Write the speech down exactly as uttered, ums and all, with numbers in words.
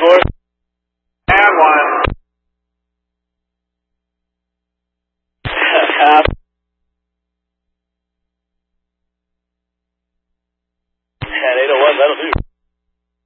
score. And one. Half. And eight oh one, that'll do.